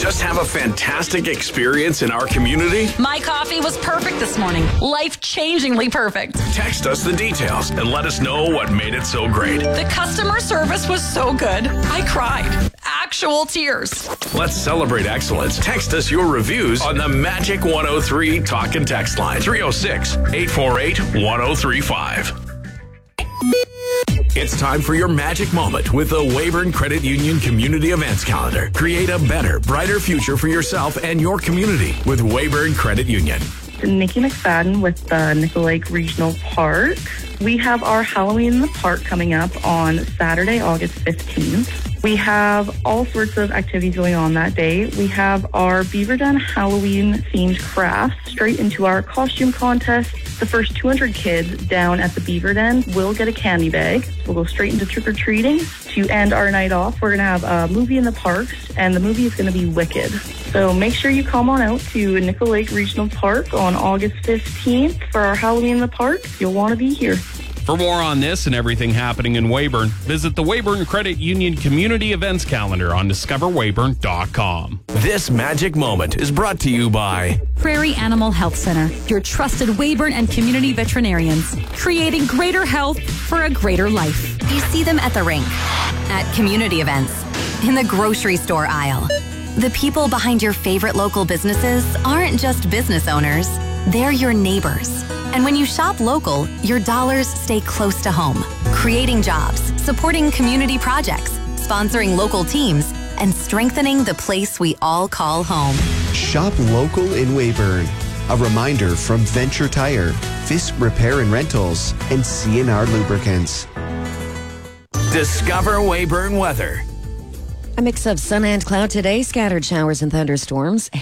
Just have a fantastic experience in our community? My coffee was perfect this morning. Life-changingly perfect. Text us the details and let us know what made it so great. The customer service was so good. I cried. Actual tears. Let's celebrate excellence. Text us your reviews on the Magic 103 Talk and Text line. 306-848-1035. It's time for your magic moment with the Weyburn Credit Union Community Events Calendar. Create a better, brighter future for yourself and your community with Weyburn Credit Union. Nikki McFadden with the Nickel Lake Regional Park. We have our Halloween in the Park coming up on Saturday, August 15th. We have all sorts of activities going on that day. We have our Beaver Den Halloween-themed crafts straight into our costume contest. The first 200 kids down at the Beaver Den will get a candy bag. We'll go straight into trick-or-treating. To end our night off, we're going to have a movie in the parks, and the movie is going to be Wicked. So make sure you come on out to Nickel Lake Regional Park on August 15th for our Halloween in the Park. You'll want to be here. For more on this and everything happening in Weyburn, visit the Weyburn Credit Union Community Events Calendar on discoverweyburn.com. This magic moment is brought to you by Prairie Animal Health Center, your trusted Weyburn and community veterinarians, creating greater health for a greater life. You see them at the rink, at community events, in the grocery store aisle. The people behind your favorite local businesses aren't just business owners, they're your neighbors. And when you shop local, your dollars stay close to home, creating jobs, supporting community projects, sponsoring local teams, and strengthening the place we all call home. Shop local in Weyburn. A reminder from Venture Tire, Fisk Repair and Rentals, and CNR Lubricants. Discover Weyburn Weather. A mix of sun and cloud today, scattered showers and thunderstorms.